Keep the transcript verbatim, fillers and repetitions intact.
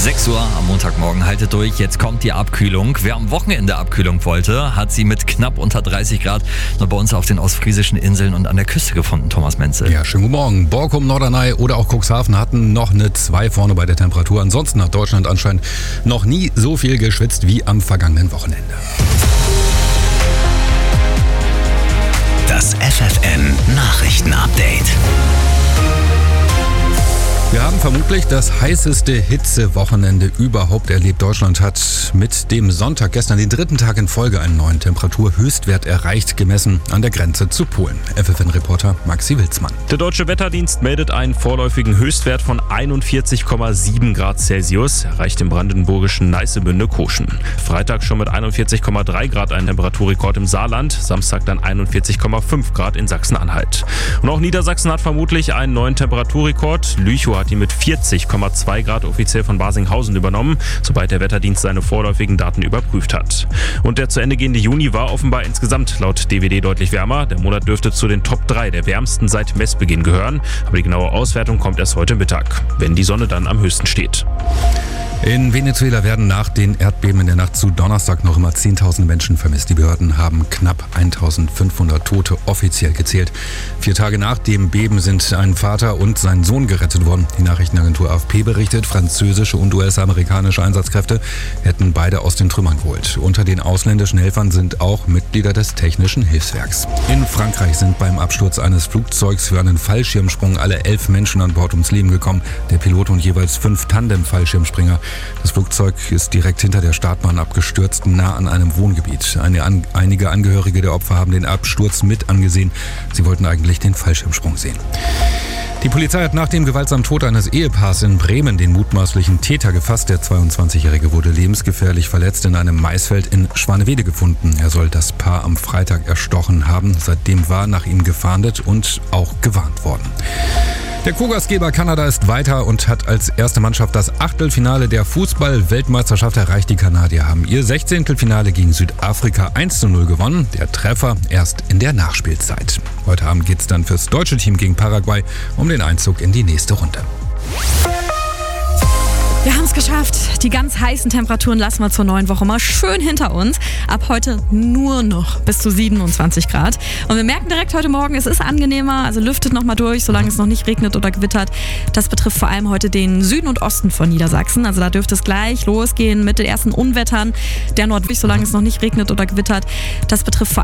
sechs Uhr am Montagmorgen, haltet durch, jetzt kommt die Abkühlung. Wer am Wochenende Abkühlung wollte, hat sie mit knapp unter dreißig Grad nur bei uns auf den ostfriesischen Inseln und an der Küste gefunden, Thomas Menzel. Ja, schönen guten Morgen. Borkum, Norderney oder auch Cuxhaven hatten noch eine zwei vorne bei der Temperatur. Ansonsten hat Deutschland anscheinend noch nie so viel geschwitzt wie am vergangenen Wochenende. Das F F N-Nachrichten-Update. Wir haben vermutlich das heißeste Hitzewochenende überhaupt erlebt. Deutschland hat mit dem Sonntag gestern den dritten Tag in Folge einen neuen Temperaturhöchstwert erreicht, gemessen an der Grenze zu Polen. F F N-Reporter Maxi Wilsmann. Der Deutsche Wetterdienst meldet einen vorläufigen Höchstwert von einundvierzig Komma sieben Grad Celsius, erreicht im brandenburgischen Neißebünde-Koschen. Freitag schon mit einundvierzig Komma drei Grad ein Temperaturrekord im Saarland, Samstag dann einundvierzig Komma fünf Grad in Sachsen-Anhalt. Und auch Niedersachsen hat vermutlich einen neuen Temperaturrekord. Lüchow hat ihn mit vierzig Komma zwei Grad offiziell von Barsinghausen übernommen, sobald der Wetterdienst seine vorläufigen Daten überprüft hat. Und der zu Ende gehende Juni war offenbar insgesamt laut D W D deutlich wärmer. Der Monat dürfte zu den Top drei der wärmsten seit Messbeginn gehören. Aber die genaue Auswertung kommt erst heute Mittag, wenn die Sonne dann am höchsten steht. In Venezuela werden nach den Erdbeben in der Nacht zu Donnerstag noch immer zehntausende Menschen vermisst. Die Behörden haben knapp eintausendfünfhundert Tote offiziell gezählt. Vier Tage nach dem Beben sind ein Vater und sein Sohn gerettet worden. Die Nachrichtenagentur A F P berichtet, französische und U S-amerikanische Einsatzkräfte hätten beide aus den Trümmern geholt. Unter den ausländischen Helfern sind auch Mitglieder des Technischen Hilfswerks. In Frankreich sind beim Absturz eines Flugzeugs für einen Fallschirmsprung alle elf Menschen an Bord ums Leben gekommen. Der Pilot und jeweils fünf Tandem-Fallschirmspringer. Das Flugzeug ist direkt hinter der Startbahn abgestürzt, nah an einem Wohngebiet. Eine, an, einige Angehörige der Opfer haben den Absturz mit angesehen. Sie wollten eigentlich den Fallschirmsprung sehen. Die Polizei hat nach dem gewaltsamen Tod eines Ehepaars in Bremen den mutmaßlichen Täter gefasst. Der zweiundzwanzigjährige wurde lebensgefährlich verletzt in einem Maisfeld in Schwanewede gefunden. Er soll das Paar am Freitag erstochen haben. Seitdem war nach ihm gefahndet und auch gewarnt worden. Der Co-Gastgeber Kanada ist weiter und hat als erste Mannschaft das Achtelfinale der Fußball-Weltmeisterschaft erreicht. Die Kanadier haben ihr Sechzehntelfinale gegen Südafrika eins zu null gewonnen. Der Treffer erst in der Nachspielzeit. Heute Abend geht's dann fürs deutsche Team gegen Paraguay um den Einzug in die nächste Runde. Wir haben es geschafft. Die ganz heißen Temperaturen lassen wir zur neuen Woche mal schön hinter uns. Ab heute nur noch bis zu siebenundzwanzig Grad. Und wir merken direkt heute Morgen, es ist angenehmer. Also lüftet noch mal durch, solange es noch nicht regnet oder gewittert. Das betrifft vor allem heute den Süden und Osten von Niedersachsen. Also da dürfte es gleich losgehen mit den ersten Unwettern. Der Nordwest, solange es noch nicht regnet oder gewittert. Das betrifft vor allem